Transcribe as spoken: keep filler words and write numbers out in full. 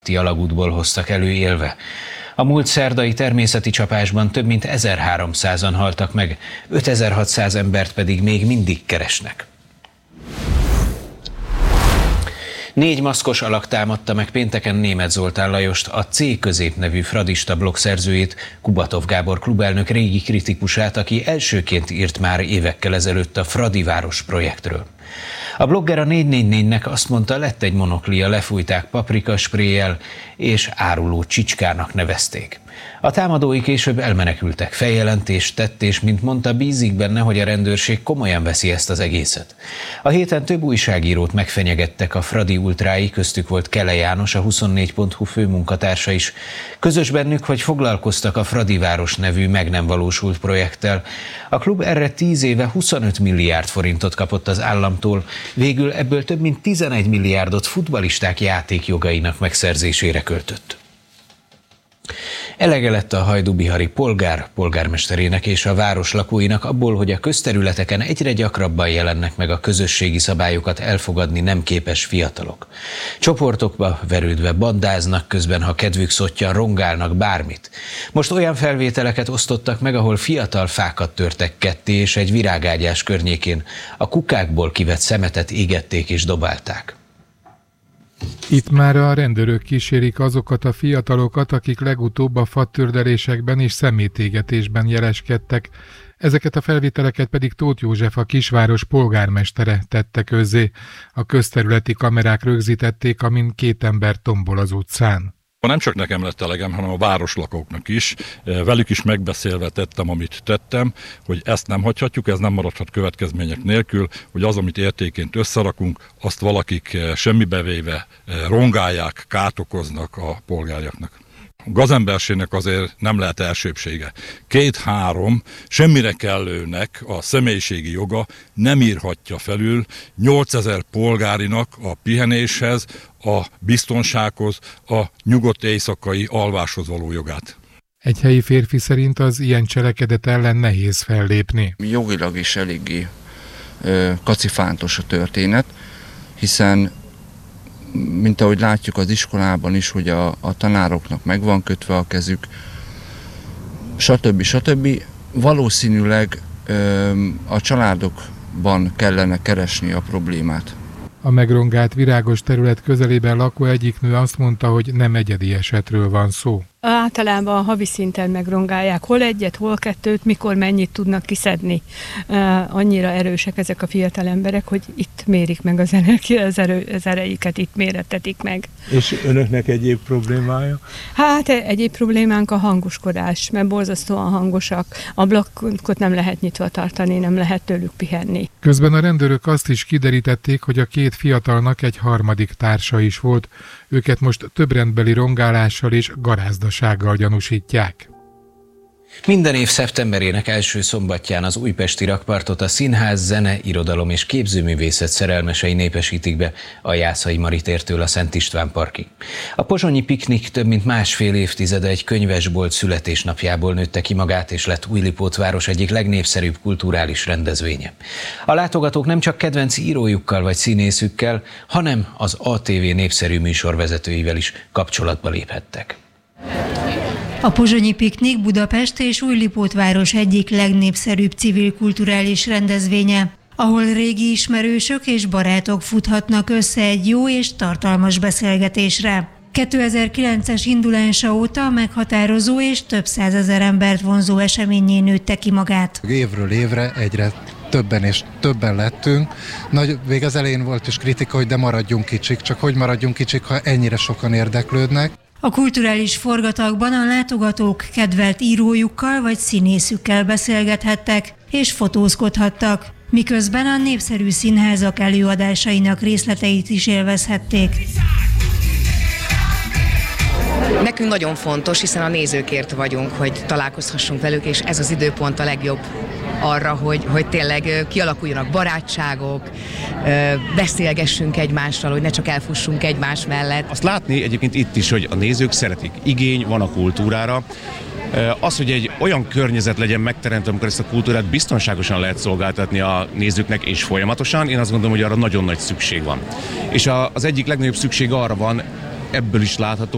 alagútból hoztak elő élve. A múlt szerdai természeti csapásban több mint ezerháromszázan haltak meg, ötezer-hatszáz embert pedig még mindig keresnek. Négy maszkos alak támadta meg pénteken Németh Zoltán Lajost, a C Közép nevű fradista blog szerzőjét, Kubatov Gábor klubelnök régi kritikusát, aki elsőként írt már évekkel ezelőtt a Fradiváros projektről. A blogger a négy négy négynek azt mondta, lett egy monoklia, lefújták paprikaspréllyel és áruló csicskának nevezték. A támadói később elmenekültek, feljelentést tett, és mint mondta, bízik benne, hogy a rendőrség komolyan veszi ezt az egészet. A héten több újságírót megfenyegettek a fradi ultrái, köztük volt Kele János, a huszonnégy pont hu főmunkatársa is. Közös bennük, hogy foglalkoztak a Fradiváros nevű meg nem valósult projekttel. A klub erre tíz éve huszonöt milliárd forintot kapott az államtól, végül ebből több mint tizenegy milliárdot futballisták játékjogainak megszerzésére költött. Elege lett a hajdúbihari polgár, polgármesterének és a város lakóinak abból, hogy a közterületeken egyre gyakrabban jelennek meg a közösségi szabályokat elfogadni nem képes fiatalok. Csoportokba verődve bandáznak, közben ha kedvük szottyan rongálnak bármit. Most olyan felvételeket osztottak meg, ahol fiatal fákat törtek ketté, és egy virágágyás környékén a kukákból kivett szemetet égették és dobálták. Itt már a rendőrök kísérik azokat a fiatalokat, akik legutóbb a fatördelésekben és szemétégetésben jeleskedtek. Ezeket a felvételeket pedig Tóth József, a kisváros polgármestere tette közzé. A közterületi kamerák rögzítették, amin két ember tombol az utcán. Nem csak nekem lett elegem, hanem a városlakóknak is. Velük is megbeszélve tettem, amit tettem, hogy ezt nem hagyhatjuk, ez nem maradhat következmények nélkül, hogy az, amit értéként összerakunk, azt valakik semmibe véve rongálják, kárt okoznak a polgárjaknak. A gazemberségnek azért nem lehet elsőbbsége. Két-három semmire kellőnek a személyiségi joga nem írhatja felül nyolcezer polgárinak a pihenéshez, a biztonsághoz, a nyugodt éjszakai alváshoz való jogát. Egy helyi férfi szerint az ilyen cselekedet ellen nehéz fellépni. Jogilag is eléggé ö, kacifántos a történet, hiszen mint ahogy látjuk az iskolában is, hogy a, a tanároknak meg van kötve a kezük, stb. stb. Valószínűleg ö, a családokban kellene keresni a problémát. A megrongált virágos terület közelében lakó egyik nő azt mondta, hogy nem egyedi esetről van szó. Általában a havi szinten megrongálják, hol egyet, hol kettőt, mikor mennyit tudnak kiszedni. Uh, annyira erősek ezek a fiatal emberek, hogy itt mérik meg az, energi- az, erő, az erejüket, itt mérettetik meg. És önöknek egyéb problémája? Hát egyéb problémánk a hangoskodás, mert borzasztóan hangosak. Ablakot nem lehet nyitva tartani, nem lehet tőlük pihenni. Közben a rendőrök azt is kiderítették, hogy a két fiatalnak egy harmadik társa is volt. Őket most több rendbeli rongálással és garázdasággal gyanúsítják. Minden év szeptemberének első szombatján az újpesti rakpartot a színház, zene, irodalom és képzőművészet szerelmesei népesítik be a Jászai Mari tértől a Szent István parkig. A pozsonyi piknik több mint másfél évtizede egy könyvesbolt születésnapjából nőtte ki magát, és lett Újlipót város egyik legnépszerűbb kulturális rendezvénye. A látogatók nem csak kedvenc írójukkal vagy színészükkel, hanem az á té vé népszerű műsorvezetőivel is kapcsolatba léphettek. A pozsonyi piknik Budapest és Újlipót város egyik legnépszerűbb civil kulturális rendezvénye, ahol régi ismerősök és barátok futhatnak össze egy jó és tartalmas beszélgetésre. kétezer-kilences indulása óta meghatározó és több százezer embert vonzó eseményé nőtte ki magát. Évről évre egyre többen és többen lettünk. Nagy, még az elején volt is kritika, hogy de maradjunk kicsik, csak hogy maradjunk kicsik, ha ennyire sokan érdeklődnek. A kulturális forgatagban a látogatók kedvelt írójukkal vagy színészükkel beszélgethettek és fotózkodhattak, miközben a népszerű színházak előadásainak részleteit is élvezhették. Nekünk nagyon fontos, hiszen a nézőkért vagyunk, hogy találkozhassunk velük, és ez az időpont a legjobb arra, hogy, hogy tényleg kialakuljanak barátságok, beszélgessünk egymással, hogy ne csak elfussunk egymás mellett. Azt látni egyébként itt is, hogy a nézők szeretik, igény van a kultúrára. Az, hogy egy olyan környezet legyen megteremtve, amikor ezt a kultúrát biztonságosan lehet szolgáltatni a nézőknek és folyamatosan, én azt gondolom, hogy arra nagyon nagy szükség van. És az egyik legnagyobb szükség arra van, ebből is látható,